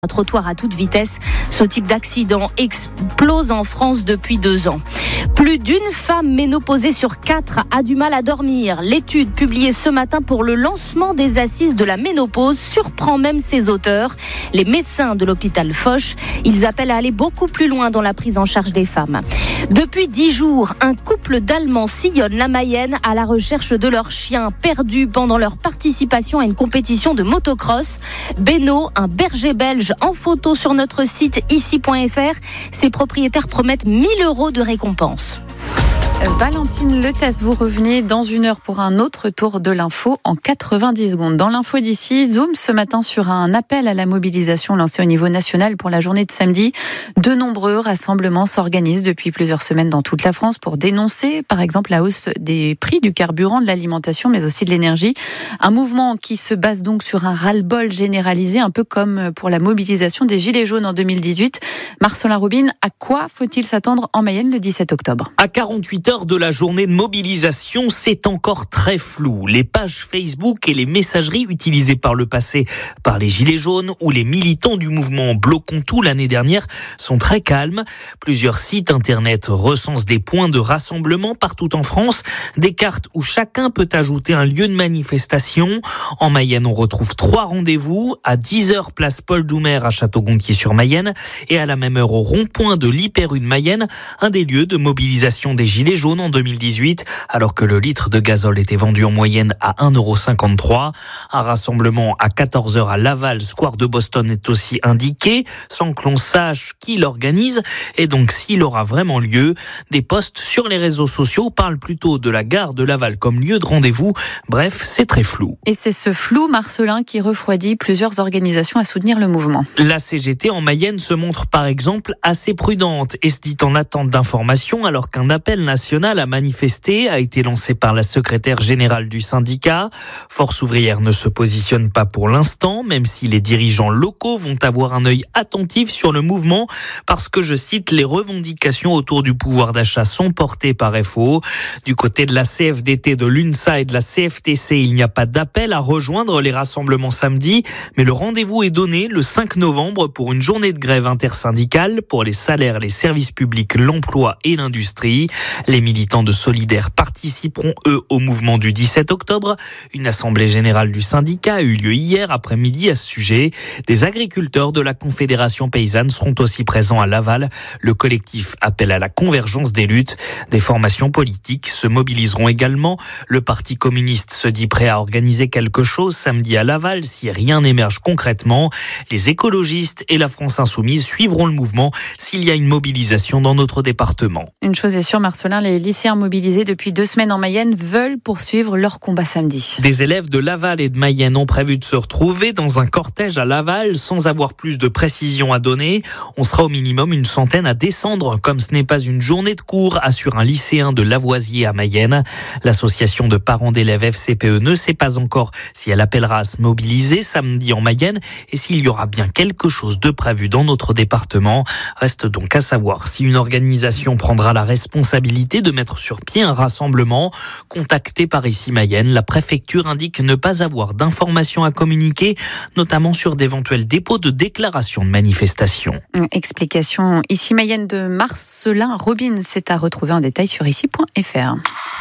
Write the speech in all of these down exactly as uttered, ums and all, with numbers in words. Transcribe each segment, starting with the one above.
Un trottoir à toute vitesse. Ce type d'accident explose en France depuis deux ans. Plus d'une femme ménopausée sur quatre a du mal à dormir. L'étude publiée ce matin pour le lancement des assises de la ménopause surprend même ses auteurs. Les médecins de l'hôpital Foch, ils appellent à aller beaucoup plus loin dans la prise en charge des femmes. Depuis dix jours, un couple d'Allemands sillonne la Mayenne à la recherche de leur chien perdu pendant leur participation à une compétition de motocross. Beno, un berger belge en photo sur notre site ici point f r. Ses propriétaires promettent mille euros de récompense. Valentine Letesse, vous revenez dans une heure pour un autre tour de l'info en quatre-vingt-dix secondes. Dans l'info d'ici, zoom ce matin sur un appel à la mobilisation lancé au niveau national pour la journée de samedi. De nombreux rassemblements s'organisent depuis plusieurs semaines dans toute la France pour dénoncer, par exemple, la hausse des prix du carburant, de l'alimentation, mais aussi de l'énergie. Un mouvement qui se base donc sur un ras-le-bol généralisé, un peu comme pour la mobilisation des Gilets jaunes en deux mille dix-huit. Marcelin Robin, à quoi faut-il s'attendre en Mayenne le dix-sept octobre ? À quarante-huit heures de la journée de mobilisation, c'est encore très flou. Les pages Facebook et les messageries utilisées par le passé par les Gilets jaunes ou les militants du mouvement Bloquons tout l'année dernière sont très calmes. Plusieurs sites internet recensent des points de rassemblement partout en France, des cartes où chacun peut ajouter un lieu de manifestation. En Mayenne, on retrouve trois rendez-vous à dix heures place Paul Doumer à Château-Gontier-sur-Mayenne et à la même heure au rond-point de l'Hyper-Rue de Mayenne, un des lieux de mobilisation des Gilets jaunes en deux mille dix-huit, alors que le litre de gazole était vendu en moyenne à un euro cinquante-trois. Un rassemblement à quatorze heures à Laval, square de Boston, est aussi indiqué, sans que l'on sache qui l'organise et donc s'il aura vraiment lieu. Des posts sur les réseaux sociaux parlent plutôt de la gare de Laval comme lieu de rendez-vous. Bref, c'est très flou. Et c'est ce flou, Marcelin, qui refroidit plusieurs organisations à soutenir le mouvement. La C G T en Mayenne se montre par exemple assez prudente et se dit en attente d'informations alors qu'un appel national à manifester a été lancé par la secrétaire générale du syndicat. Force ouvrière ne se positionne pas pour l'instant, même si les dirigeants locaux vont avoir un œil attentif sur le mouvement parce que, je cite, les revendications autour du pouvoir d'achat sont portées par F O. Du côté de la C F D T, de l'UNSA et de la C F T C, il n'y a pas d'appel à rejoindre les rassemblements samedi, mais le rendez-vous est donné le cinq novembre pour une journée de grève intersyndicale pour les salaires, les services publics, l'emploi et l'industrie. Les militants de Solidaire participeront, eux, au mouvement du dix-sept octobre. Une assemblée générale du syndicat a eu lieu hier après-midi à ce sujet. Des agriculteurs de la Confédération paysanne seront aussi présents à Laval. Le collectif appelle à la convergence des luttes. Des formations politiques se mobiliseront également. Le Parti communiste se dit prêt à organiser quelque chose samedi à Laval si rien n'émerge concrètement. Les écologistes et la France insoumise suivront le mouvement s'il y a une mobilisation dans notre département. Une chose est sûre, Marcelin, les lycéens mobilisés depuis deux semaines en Mayenne veulent poursuivre leur combat samedi. Des élèves de Laval et de Mayenne ont prévu de se retrouver dans un cortège à Laval sans avoir plus de précision à donner. On sera au minimum une centaine à descendre, comme ce n'est pas une journée de cours, assure un lycéen de Lavoisier à Mayenne. L'association de parents d'élèves F C P E ne sait pas encore si elle appellera à se mobiliser samedi en Mayenne et s'il y aura bien quelque chose de prévu dans notre département. Reste donc à savoir si une organisation prendra la responsabilité de mettre sur pied un rassemblement. Contacté par ici Mayenne, la préfecture indique ne pas avoir d'informations à communiquer, notamment sur d'éventuels dépôts de déclarations de manifestation. Explication ici Mayenne de Marcelin Robin, c'est à retrouver en détail sur ici point f r.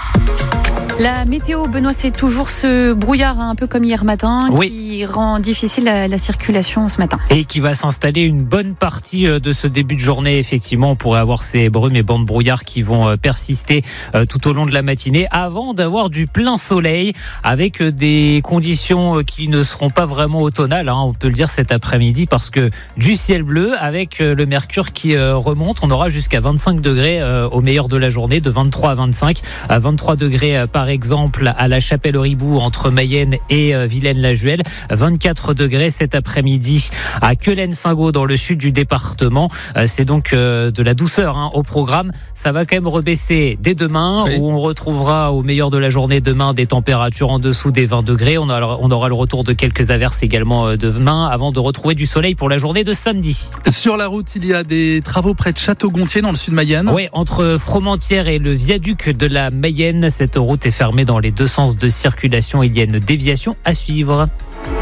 La météo, Benoît, c'est toujours ce brouillard un peu comme hier matin oui. qui rend difficile la, la circulation ce matin. Et qui va s'installer une bonne partie de ce début de journée. Effectivement, on pourrait avoir ces brumes et bancs de brouillard qui vont persister tout au long de la matinée avant d'avoir du plein soleil avec des conditions qui ne seront pas vraiment automnales, hein, on peut le dire cet après-midi, parce que du ciel bleu avec le mercure qui remonte. On aura jusqu'à vingt-cinq degrés au meilleur de la journée, de vingt-trois à vingt-cinq, à vingt-trois degrés par exemple à la Chapelle-Ribou entre Mayenne et Vilaine-la-Juelle, vingt-quatre degrés cet après-midi à Quelen-Saint-Gaud dans le sud du département. C'est donc de la douceur hein, au programme. Ça va quand même rebaisser dès demain, oui. Où on retrouvera au meilleur de la journée demain des températures en dessous des vingt degrés. On aura, on aura le retour de quelques averses également demain avant de retrouver du soleil pour la journée de samedi. Sur la route, il y a des travaux près de Château-Gontier dans le sud Mayenne. Oui, entre Fromentieres et le viaduc de la Mayenne, cette route est fermée dans les deux sens de circulation. Il y a une déviation à suivre.